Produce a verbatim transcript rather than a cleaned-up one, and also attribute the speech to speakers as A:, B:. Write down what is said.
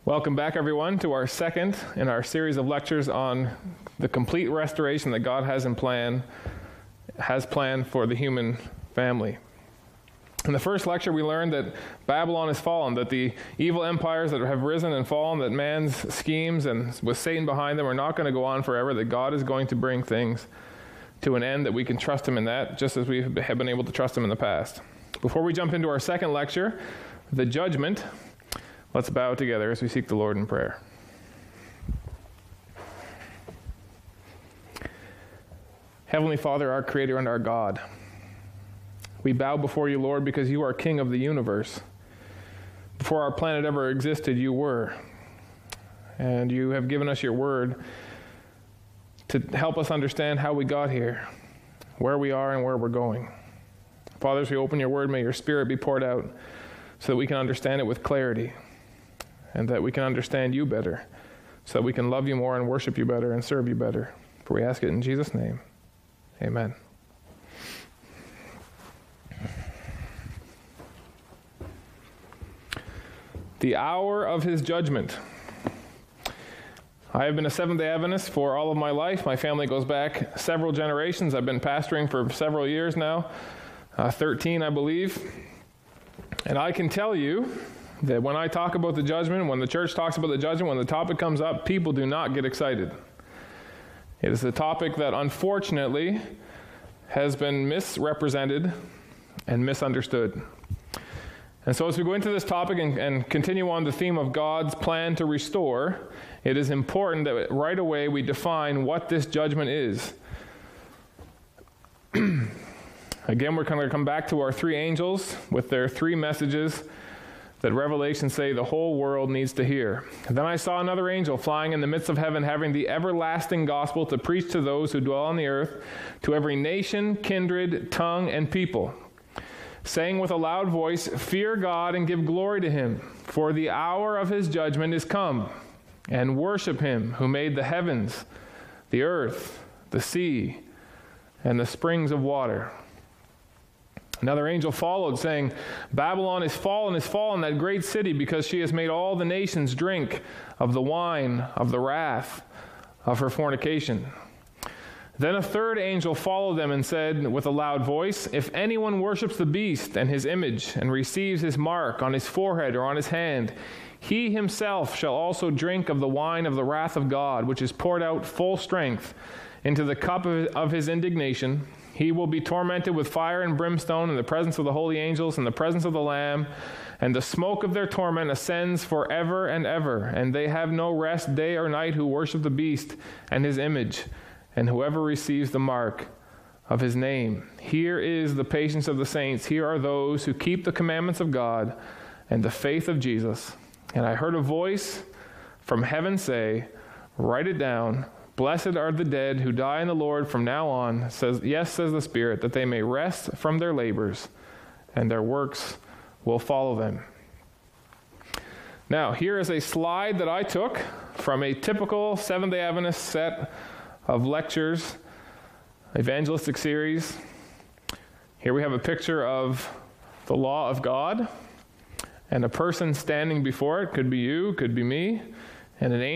A: Welcome back, everyone, to our second in our series of lectures on the complete restoration that God has in plan, has planned for the human family. In the first lecture, we learned that Babylon is fallen, that the evil empires that have risen and fallen, that man's schemes and with Satan behind them are not going to go on forever, that God is going to bring things to an end, that we can trust him in that, just as we have been able to trust him in the past. Before we jump into our second lecture, the judgment, let's bow together as we seek the Lord in prayer. Heavenly Father, our Creator and our God, we bow before you, Lord, because you are King of the universe. Before our planet ever existed, you were. And you have given us your word to help us understand how we got here, where we are and where we're going. Father, as we open your word, may your Spirit be poured out so that we can understand it with clarity and that we can understand you better, so that we can love you more and worship you better and serve you better. For we ask it in Jesus' name. Amen. The hour of his judgment. I have been a Seventh-day Adventist for all of my life. My family goes back several generations. I've been pastoring for several years now, uh, thirteen, I believe. And I can tell you that when I talk about the judgment, when the church talks about the judgment, when the topic comes up, people do not get excited. It is a topic that unfortunately has been misrepresented and misunderstood. And so as we go into this topic and, and continue on the theme of God's plan to restore, it is important that right away we define what this judgment is. Again, we're going to come back to our three angels with their three messages that Revelation say the whole world needs to hear. And then I saw another angel flying in the midst of heaven, having the everlasting gospel to preach to those who dwell on the earth, to every nation, kindred, tongue, and people, saying with a loud voice, "Fear God and give glory to him, for the hour of his judgment is come, and worship him who made the heavens, the earth, the sea, and the springs of water." Another angel followed, saying, "Babylon is fallen, is fallen, that great city, because she has made all the nations drink of the wine of the wrath of her fornication." Then a third angel followed them and said with a loud voice, "If anyone worships the beast and his image and receives his mark on his forehead or on his hand, he himself shall also drink of the wine of the wrath of God, which is poured out full strength into the cup of his indignation. He will be tormented with fire and brimstone in the presence of the holy angels and the presence of the Lamb, and the smoke of their torment ascends forever and ever, and they have no rest day or night who worship the beast and his image, and whoever receives the mark of his name. Here is the patience of the saints. Here are those who keep the commandments of God and the faith of Jesus." And I heard a voice from heaven say, "Write it down. Blessed are the dead who die in the Lord from now on, says, yes, says the Spirit, that they may rest from their labors, and their works will follow them." Now, here is a slide that I took from a typical Seventh-day Adventist set of lectures, evangelistic series. Here we have a picture of the law of God, and a person standing before it. Could be you, could be me, and an angel